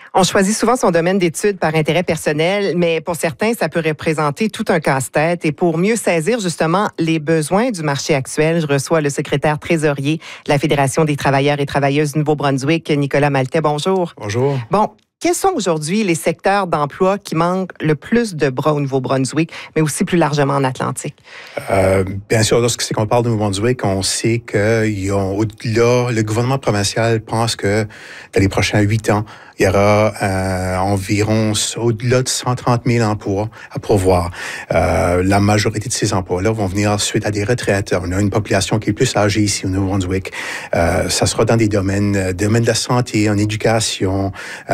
On choisit souvent son domaine d'études par intérêt personnel, mais pour certains, ça peut représenter tout un casse-tête. Et pour mieux saisir justement les besoins du marché actuel, je reçois le secrétaire trésorier de la Fédération des travailleurs et travailleuses du Nouveau-Brunswick, Nicolas Maltais. Bonjour. Bonjour. Bon, quels sont aujourd'hui les secteurs d'emploi qui manquent le plus de bras au Nouveau-Brunswick, mais aussi plus largement en Atlantique? Bien sûr, lorsque qu'on parle de Nouveau-Brunswick, on sait qu'ils ont au-delà, le gouvernement provincial pense que dans les prochains 8 ans, il y aura environ au-delà de 130 000 emplois à pourvoir. La majorité de ces emplois-là vont venir suite à des retraites. On a une population qui est plus âgée ici au Nouveau-Brunswick. Ça sera dans des domaines de la santé, en éducation,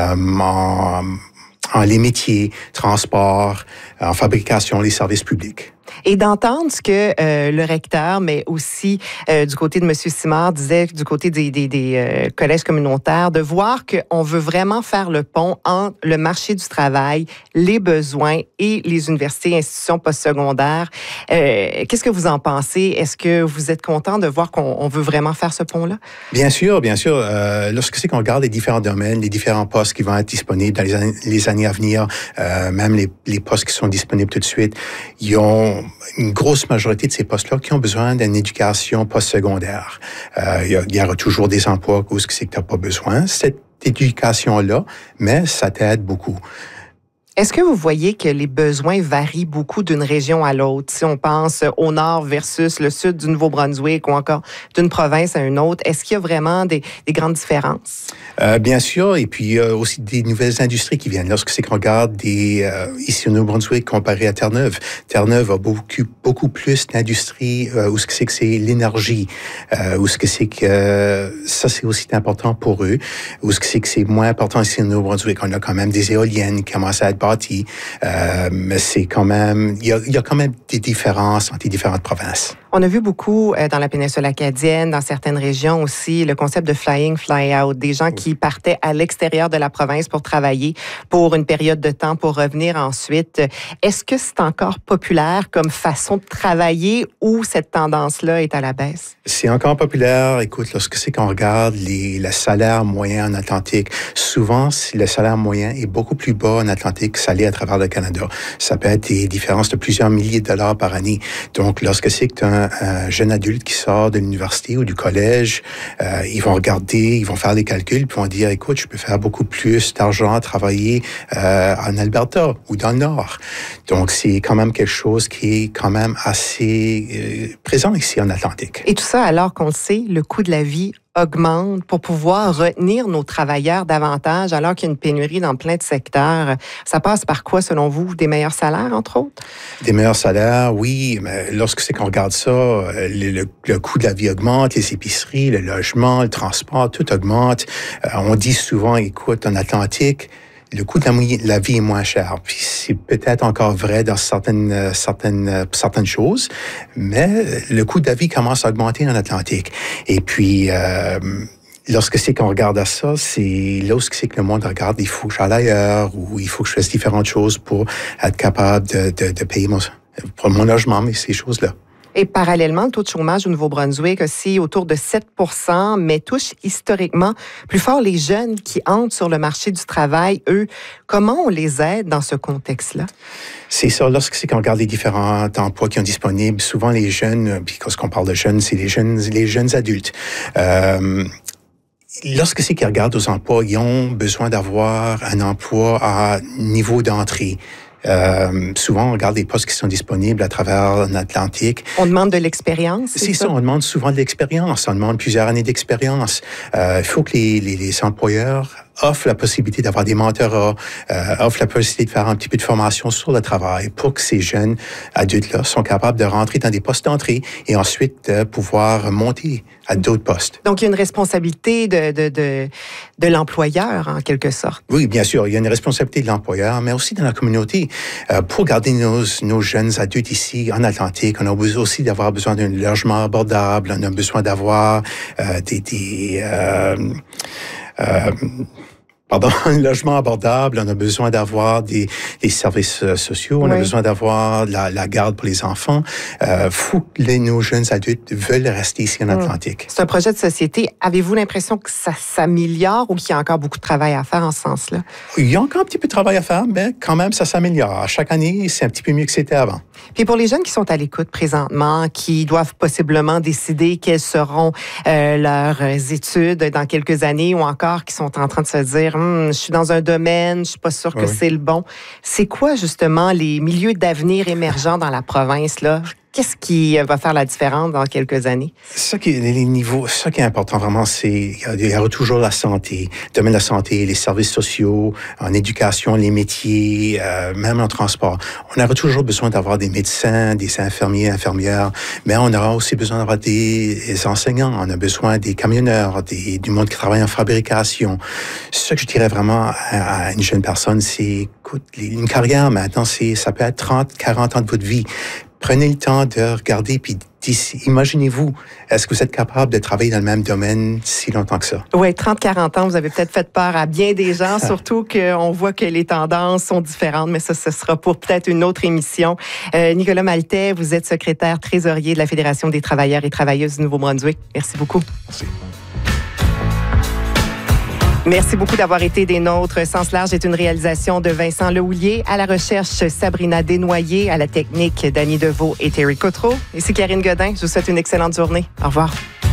en les métiers, transport, en fabrication, les services publics. Et d'entendre ce que le recteur, mais aussi du côté de M. Simard disait, du côté des collèges communautaires, de voir qu'on veut vraiment faire le pont entre le marché du travail, les besoins et les universités et institutions postsecondaires. Qu'est-ce que vous en pensez? Est-ce que vous êtes content de voir qu'on veut vraiment faire ce pont-là? Bien sûr, bien sûr. Lorsque c'est qu'on regarde les différents domaines, les différents postes qui vont être disponibles dans les années à venir, même les postes qui sont disponibles tout de suite, ils ont une grosse majorité de ces postes-là qui ont besoin d'une éducation postsecondaire. Il y aura toujours des emplois où c'est que tu n'as pas besoin cette éducation-là, mais ça t'aide beaucoup. Est-ce que vous voyez que les besoins varient beaucoup d'une région à l'autre? Si on pense au nord versus le sud du Nouveau-Brunswick ou encore d'une province à une autre, est-ce qu'il y a vraiment des grandes différences? Bien sûr, et puis il y a aussi des nouvelles industries qui viennent. Lorsque c'est qu'on regarde ici au Nouveau-Brunswick comparé à Terre-Neuve, Terre-Neuve a beaucoup plus d'industries où ce que c'est l'énergie, où ce que c'est que ça c'est aussi important pour eux, où ce que c'est moins important ici au Nouveau-Brunswick. On a quand même des éoliennes qui commencent à être bâties, mais c'est quand même il y a quand même des différences entre les différentes provinces. On a vu beaucoup dans la péninsule acadienne, dans certaines régions aussi, le concept de fly-in, fly-out, des gens qui partaient à l'extérieur de la province pour travailler pour une période de temps, pour revenir ensuite. Est-ce que c'est encore populaire comme façon de travailler ou cette tendance-là est à la baisse? C'est encore populaire. Écoute, lorsque c'est qu'on regarde le salaire moyen en Atlantique, souvent, le salaire moyen est beaucoup plus bas en Atlantique que ça l'est à travers le Canada. Ça peut être des différences de plusieurs milliers de dollars par année. Donc, lorsque c'est que tu as un jeune adulte qui sort de l'université ou du collège, ils vont regarder, ils vont faire des calculs, puis vont dire, écoute, je peux faire beaucoup plus d'argent à travailler en Alberta ou dans le Nord. Donc, c'est quand même quelque chose qui est quand même assez présent ici en Atlantique. Et tout ça alors qu'on le sait, le coût de la vie augmente pour pouvoir retenir nos travailleurs davantage alors qu'il y a une pénurie dans plein de secteurs. Ça passe par quoi, selon vous? Des meilleurs salaires, entre autres? Des meilleurs salaires, oui, mais lorsque c'est qu'on regarde ça, le coût de la vie augmente, les épiceries, le logement, le transport, tout augmente. On dit souvent, écoute, en Atlantique, le coût de la vie est moins cher. Puis c'est peut-être encore vrai dans certaines choses, mais le coût de la vie commence à augmenter en Atlantique. Et puis, lorsque c'est qu'on regarde à ça, c'est lorsque c'est que le monde regarde, il faut que j'aille ailleurs ou il faut que je fasse différentes choses pour être capable de payer pour mon logement, mais ces choses-là. Et parallèlement, le taux de chômage au Nouveau-Brunswick aussi autour de 7 %, mais touche historiquement plus fort les jeunes qui entrent sur le marché du travail. Eux, comment on les aide dans ce contexte-là? C'est ça, lorsque c'est qu'on regarde les différents emplois qui sont disponibles, souvent les jeunes, puis quand on parle de jeunes, c'est les jeunes adultes. Lorsque c'est qu'ils regardent aux emplois, ils ont besoin d'avoir un emploi à niveau d'entrée. Souvent, on regarde les postes qui sont disponibles à travers l'Atlantique. On demande de l'expérience, c'est ça? On demande souvent de l'expérience. On demande plusieurs années d'expérience. Il faut que les employeurs offre la possibilité d'avoir des mentorats, offre la possibilité de faire un petit peu de formation sur le travail pour que ces jeunes adultes-là sont capables de rentrer dans des postes d'entrée et ensuite pouvoir monter à d'autres postes. Donc, il y a une responsabilité de l'employeur, en quelque sorte. Oui, bien sûr. Il y a une responsabilité de l'employeur, mais aussi dans la communauté. Pour garder nos jeunes adultes ici, en Atlantique, on a aussi d'avoir besoin d'un logement abordable, on a besoin d'avoir un logement abordable, on a besoin d'avoir des services sociaux, on a besoin d'avoir la garde pour les enfants. Nos jeunes adultes veulent rester ici en Atlantique. C'est un projet de société. Avez-vous l'impression que ça s'améliore ou qu'il y a encore beaucoup de travail à faire en ce sens-là? Il y a encore un petit peu de travail à faire, mais quand même, ça s'améliore. À chaque année, c'est un petit peu mieux que c'était avant. Puis pour les jeunes qui sont à l'écoute présentement, qui doivent possiblement décider quelles seront leurs études dans quelques années ou encore qui sont en train de se dire je suis dans un domaine, je suis pas sûr que c'est le bon. C'est quoi justement les milieux d'avenir émergents dans la province là? Qu'est-ce qui va faire la différence dans quelques années? Ce qui est important vraiment, c'est il y aura toujours la santé, le domaine de la santé, les services sociaux, en éducation, les métiers, même en transport. On aura toujours besoin d'avoir des médecins, des infirmiers, infirmières, mais on aura aussi besoin d'avoir des enseignants. On a besoin des camionneurs, du monde qui travaille en fabrication. Ce que je dirais vraiment à une jeune personne, c'est, écoute, une carrière maintenant, ça peut être 30, 40 ans de votre vie. Prenez le temps de regarder, puis imaginez-vous, est-ce que vous êtes capable de travailler dans le même domaine si longtemps que ça? Oui, 30-40 ans, vous avez peut-être fait peur à bien des gens, surtout qu'on voit que les tendances sont différentes, mais ça, ce sera pour peut-être une autre émission. Nicolas Maltais, vous êtes secrétaire trésorier de la Fédération des travailleurs et travailleuses du Nouveau-Brunswick. Merci beaucoup. Merci. Merci beaucoup d'avoir été des nôtres. Sens large est une réalisation de Vincent Lehouillier, à la recherche Sabrina Desnoyers, à la technique Dany Deveau et Terry Cotreau. Ici Karine Godin, je vous souhaite une excellente journée. Au revoir.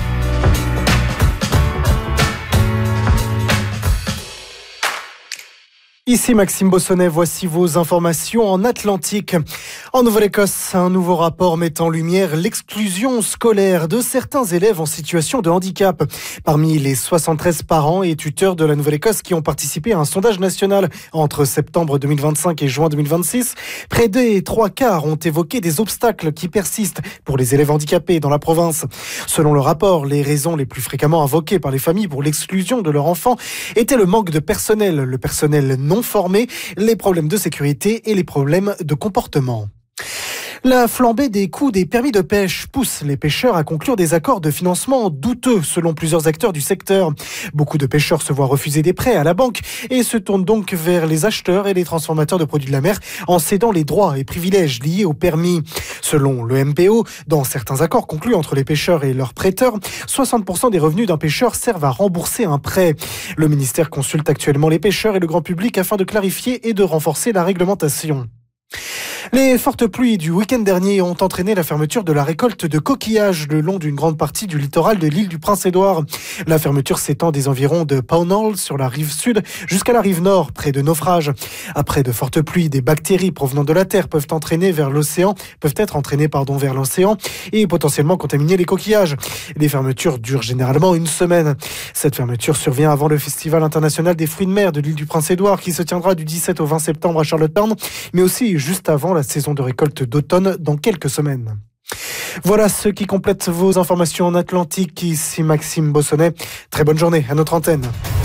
Ici Maxime Bossonnet, voici vos informations en Atlantique. En Nouvelle-Écosse, un nouveau rapport met en lumière l'exclusion scolaire de certains élèves en situation de handicap. Parmi les 73 parents et tuteurs de la Nouvelle-Écosse qui ont participé à un sondage national entre septembre 2025 et juin 2026, près des 3/4 ont évoqué des obstacles qui persistent pour les élèves handicapés dans la province. Selon le rapport, les raisons les plus fréquemment invoquées par les familles pour l'exclusion de leurs enfants étaient le manque de personnel, le personnel non formés, les problèmes de sécurité et les problèmes de comportement. La flambée des coûts des permis de pêche pousse les pêcheurs à conclure des accords de financement douteux selon plusieurs acteurs du secteur. Beaucoup de pêcheurs se voient refuser des prêts à la banque et se tournent donc vers les acheteurs et les transformateurs de produits de la mer en cédant les droits et privilèges liés au permis. Selon le MPO, dans certains accords conclus entre les pêcheurs et leurs prêteurs, 60% des revenus d'un pêcheur servent à rembourser un prêt. Le ministère consulte actuellement les pêcheurs et le grand public afin de clarifier et de renforcer la réglementation. Les fortes pluies du week-end dernier ont entraîné la fermeture de la récolte de coquillages le long d'une grande partie du littoral de l'île du Prince-Édouard. La fermeture s'étend des environs de Pownall sur la rive sud jusqu'à la rive nord, près de naufrages. Après de fortes pluies, des bactéries provenant de la terre peuvent être entraînées vers l'océan et potentiellement contaminer les coquillages. Les fermetures durent généralement une semaine. Cette fermeture survient avant le Festival international des fruits de mer de l'île du Prince-Édouard qui se tiendra du 17 au 20 septembre à Charlottetown, mais aussi juste avant la saison de récolte d'automne dans quelques semaines. Voilà ce qui complète vos informations en Atlantique. Ici Maxime Bossonnet. Très bonne journée à notre antenne.